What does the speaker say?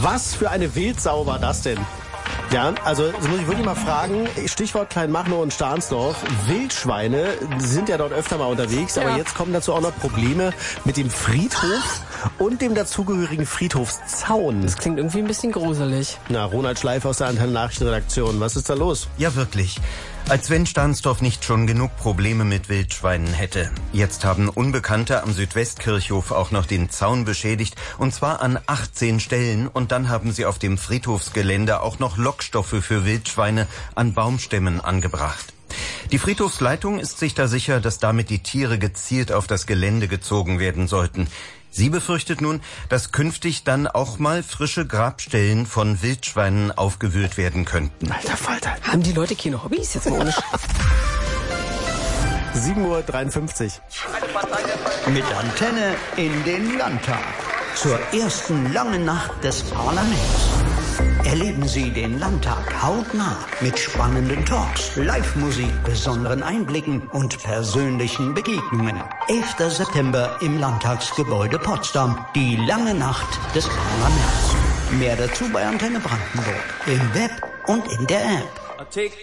Was für eine Wildsau war das denn? Ja, also das muss ich wirklich mal fragen, Stichwort Kleinmachnow und Stahnsdorf, Wildschweine sind ja dort öfter mal unterwegs, aber jetzt kommen dazu auch noch Probleme mit dem Friedhof und dem dazugehörigen Friedhofszaun. Das klingt irgendwie ein bisschen gruselig. Na, Ronald Schleif aus der Antenne Nachrichtenredaktion, was ist da los? Ja, wirklich. Als wenn Stahnsdorf nicht schon genug Probleme mit Wildschweinen hätte. Jetzt haben Unbekannte am Südwestkirchhof auch noch den Zaun beschädigt, und zwar an 18 Stellen. Und dann haben sie auf dem Friedhofsgelände auch noch Lockstoffe für Wildschweine an Baumstämmen angebracht. Die Friedhofsleitung ist sich da sicher, dass damit die Tiere gezielt auf das Gelände gezogen werden sollten. Sie befürchtet nun, dass künftig dann auch mal frische Grabstellen von Wildschweinen aufgewühlt werden könnten. Alter Falter. Haben die Leute keine Hobbys jetzt mal ohne 7:53 Uhr. Mit Antenne in den Landtag. Zur ersten langen Nacht des Parlaments. Erleben Sie den Landtag hautnah mit spannenden Talks, Live-Musik, besonderen Einblicken und persönlichen Begegnungen. 11. September im Landtagsgebäude Potsdam. Die lange Nacht des Parlaments. Mehr dazu bei Antenne Brandenburg. Im Web und in der App.